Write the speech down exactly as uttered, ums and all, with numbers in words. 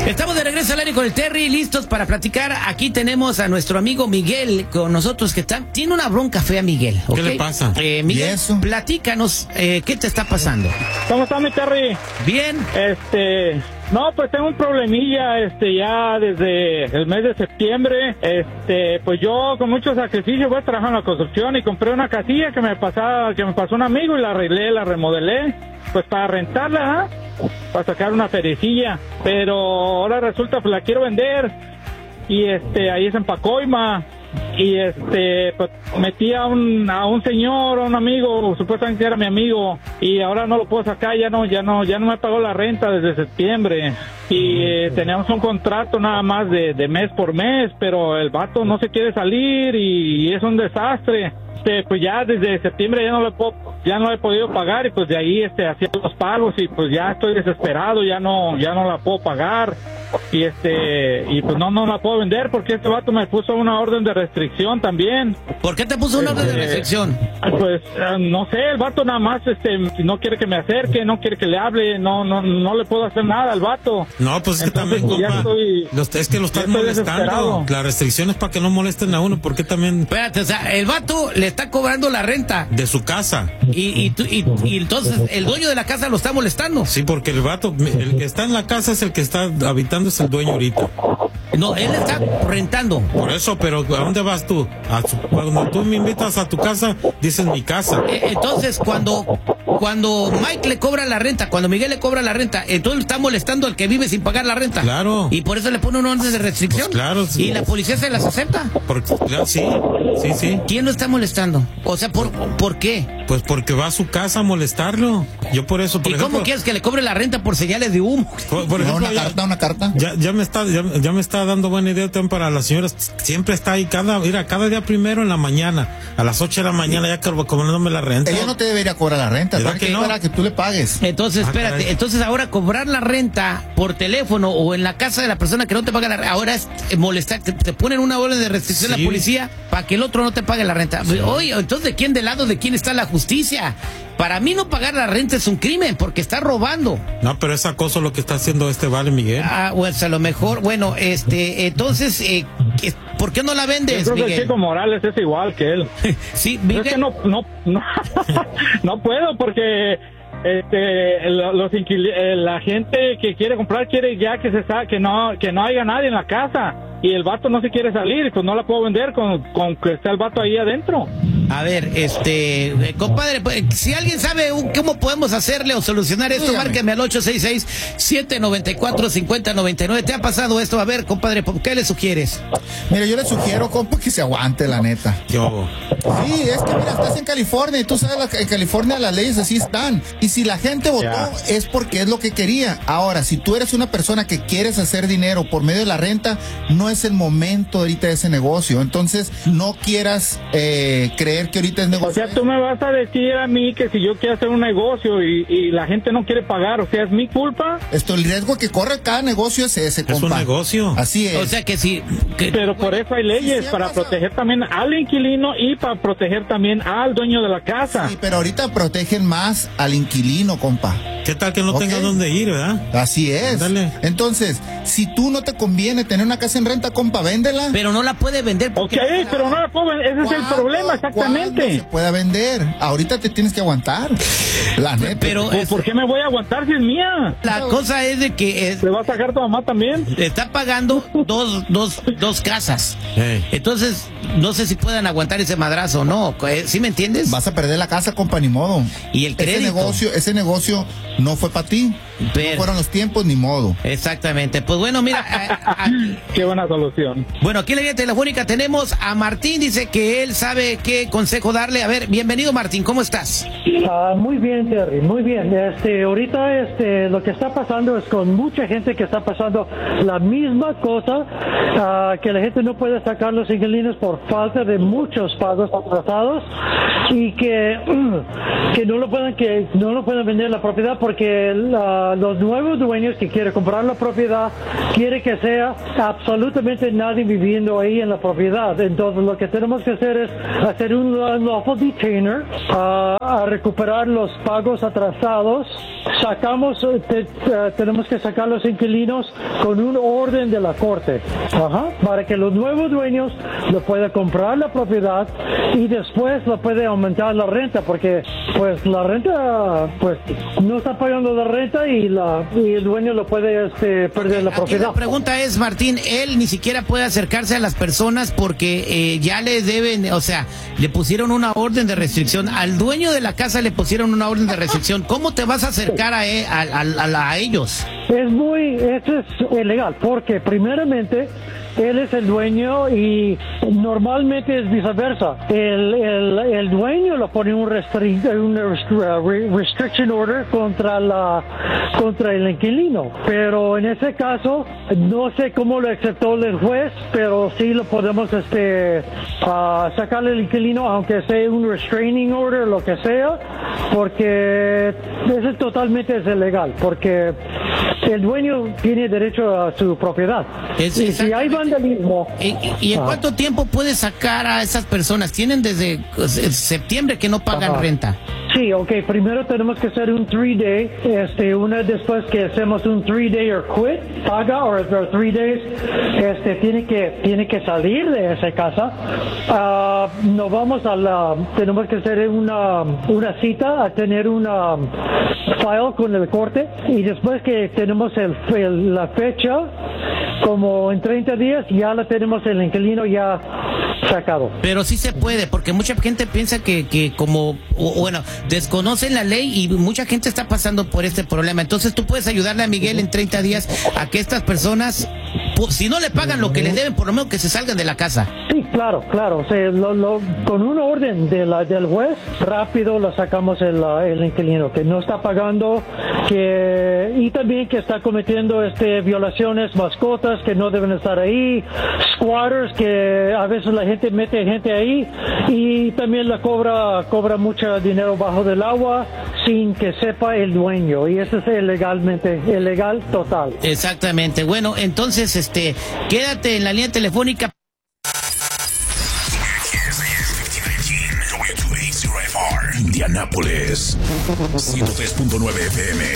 Estamos de regreso al aire con el Terry, listos para platicar. Aquí tenemos a nuestro amigo Miguel con nosotros, que está, tiene una bronca fea, Miguel. ¿Okay? ¿Qué le pasa? Eh, Miguel, platícanos, eh, ¿qué te está pasando? ¿Cómo está, mi Terry? Bien. Este, no, pues tengo un problemilla, este, ya desde el mes de septiembre. Este, pues yo con mucho sacrificio voy a trabajar en la construcción y compré una casilla que me pasaba, que me pasó un amigo y la arreglé, la remodelé, pues para rentarla, ¿eh? Para sacar una feriecilla. Pero ahora resulta, pues la quiero vender y este, ahí es en Pacoima. Y este, pues metí a un, a un señor, a un amigo, supuestamente era mi amigo, y ahora no lo puedo sacar, ya no, ya no, ya no me pagó la renta desde septiembre. Y eh, teníamos un contrato nada más de, de mes por mes, pero el vato no se quiere salir y, y es un desastre. Este, pues ya desde septiembre ya no le puedo, ya no he podido pagar, y pues de ahí este hacía los pagos y pues ya estoy desesperado, ya no, ya no la puedo pagar. Y este, y pues no, no la puedo vender porque este vato me puso una orden de restricción también. ¿Por qué te puso una orden de Eh, restricción? Pues eh, no sé, el vato nada más este no quiere que me acerque, no quiere que le hable, no no no le puedo hacer nada al vato. No, pues es que Entonces, también, ya compa, estoy- los- es que lo ya están estoy molestando. desesperado. La restricción es para que no molesten a uno, porque también Espérate, o sea, el vato le está cobrando la renta de su casa. y, y, tú- y, y entonces el dueño de la casa lo está molestando. Sí, porque el vato, el que está en la casa es el que está habitando, es el dueño ahorita. No, él está rentando. Por eso, pero ¿a dónde vas tú? A su- cuando tú me invitas a tu casa, dices mi casa. Eh, Entonces, cuando cuando Mike le cobra la renta, cuando Miguel le cobra la renta, entonces está molestando al que vive sin pagar la renta. Claro. Y por eso le pone una orden de restricción. Pues claro, sí. Y la policía se las acepta. Porque, claro, sí, sí, sí. ¿Quién lo está molestando? O sea, ¿por, ¿por qué? Pues porque va a su casa a molestarlo. Yo por eso, por ¿Y ejemplo, cómo quieres que le cobre la renta por señales de humo? por, por No, ejemplo, una ya- carta, una carta. Ya, ya me está, ya, ya me está dando buena idea también para las señoras. Siempre está ahí cada, mira, cada día primero en la mañana, a las ocho de la mañana, ya que- cobrándome la renta. Ella no te debería cobrar la renta, ¿Verdad ¿verdad? que Que no? para que tú le pagues. Entonces, Ah, espérate, caray. entonces ahora cobrar la renta por teléfono o en la casa de la persona que no te paga la renta, ahora es eh, molestar, te, te ponen una orden de restricción Sí. la policía para que el otro no te pague la renta. Oye, entonces, ¿de quién del lado de quién está la justicia? Para mí no pagar la renta es un crimen porque está robando. No, pero es acoso lo que está haciendo este Vale Miguel. Ah, pues a lo mejor, bueno, este, entonces, eh, ¿qué- ¿por qué no la Yo vendes, creo que el Miguel? Chico Morales es igual que él. Sí, Pero es Miguel. que no, no, no, no puedo porque este lo- los inquili- eh, la gente que quiere comprar quiere ya que se sa que no que no haya nadie en la casa y el vato no se quiere salir y pues no la puedo vender con, con que está el vato ahí adentro. A ver, este, eh, compadre, pues, si alguien sabe un- cómo podemos hacerle o solucionar esto, Dígame. márqueme al ocho seis seis, siete nueve cuatro, cinco cero nueve nueve. ¿Te ha pasado esto? A ver, compadre, ¿qué le sugieres? Mira, yo le sugiero, compa, que se aguante, la neta. Yo, Sí, es que mira, estás en California y tú sabes, la- en California las leyes así están. Y si la gente votó Ya. es porque es lo que quería. Ahora, si tú eres una persona que quieres hacer dinero por medio de la renta, no es el momento ahorita de ese negocio. Entonces, no quieras eh, creer que ahorita es O negocio. sea, tú me vas a decir a mí que si yo quiero hacer un negocio y, y la gente no quiere pagar, o sea, ¿es mi culpa? Esto, el riesgo que corre cada negocio es ese, es compa. un negocio. Así es. O sea que si... que- Pero por eso hay leyes, sí ha para pasado. proteger también al inquilino y para proteger también al dueño de la casa. Sí, pero ahorita protegen más al inquilino, compa. ¿Qué tal que no Ok. tenga dónde ir, verdad? Así es. Dale. Entonces, si tú no te conviene tener una casa en renta, compa, véndela. pero no la puede vender Ok, porque... pero no la puedo vender, ese es el ¿Cuándo- problema, cuándo exactamente. se pueda vender? Ahorita te tienes que aguantar. La neta. Pero ¿Por, es- por qué me voy a aguantar si es mía? la cosa es de que es- ¿Le va a sacar tu mamá también? está pagando dos, dos, dos casas. Ey. Entonces, no sé si puedan aguantar ese madrazo o no. Eh, ¿Sí me entiendes? Vas a perder la casa, compa, ni modo. Y el Ese crédito. negocio, ese negocio no fue para ti. Pero- No fueron los tiempos, ni modo. Exactamente. Pues bueno, mira, a- a- Qué buena solución. bueno, aquí en la línea telefónica tenemos a Martín, dice que él sabe qué consejo darle. A ver, bienvenido Martín, ¿cómo estás? Ah, muy bien, Terry, muy bien. Este, ahorita este, lo que está pasando es con mucha gente que está pasando la misma cosa, ah, que la gente no puede sacar los inquilinos por falta de muchos pagos atrasados y que, que no lo pueden que no lo pueden vender la propiedad porque la uh, los nuevos dueños que quieren comprar la propiedad, quiere que sea absolutamente nadie viviendo ahí en la propiedad. Entonces lo que tenemos que hacer es hacer un lawful detainer, uh, a recuperar los pagos atrasados. Sacamos, te, uh, tenemos que sacar los inquilinos con un orden de la corte, ajá, para que los nuevos dueños lo puedan comprar la propiedad y después lo puede aumentar la renta, porque pues la renta pues no está pagando la renta y la y el dueño lo puede este, perder la Aquí propiedad. La pregunta es, Martín, él ni siquiera puede acercarse a las personas porque eh, ya le deben, o sea, le pusieron una orden de restricción, al dueño de la casa le pusieron una orden de restricción. ¿Cómo te vas a acercar a, a, a, a, a ellos? Es muy, eso es ilegal, porque primeramente él es el dueño y normalmente es viceversa. El, el, el dueño lo pone un, restri un restriction order contra la contra el inquilino, pero en ese caso no sé cómo lo aceptó el juez, pero sí lo podemos este uh, sacarle al inquilino aunque sea un restraining order, lo que sea, porque eso totalmente es ilegal, porque el dueño tiene derecho a su propiedad. Es, y si hay vandalismo... ¿Y, y en ah. cuánto tiempo puede sacar a esas personas? Tienen desde septiembre que no pagan Ajá. renta. Sí, ok, primero tenemos que hacer un three day, este, una después que hacemos un three day or quit, paga, o three days, este, tiene que, tiene que salir de esa casa. Uh, nos vamos a la, tenemos que hacer una, una cita a tener una file con el corte, y después que tenemos el, el, la fecha, como en treinta días, ya la tenemos el inquilino ya sacado. Pero sí se puede, porque mucha gente piensa que, que como, o, bueno, desconocen la ley y mucha gente está pasando por este problema. Entonces tú puedes ayudarle a Miguel en treinta días a que estas personas, si no le pagan lo que le deben, por lo menos que se salgan de la casa. Sí, claro, claro. O sea, lo, lo, con una orden de la, del juez, rápido lo sacamos el, el inquilino, que no está pagando, que y también que está cometiendo este violaciones, mascotas que no deben estar ahí, squatters, que a veces la gente mete gente ahí y también la cobra, cobra mucho dinero bajo del agua sin que sepa el dueño, y eso es ilegalmente, ilegal total. Exactamente. Bueno, entonces, este, quédate en la línea telefónica. Indianápolis ciento tres punto nueve F M.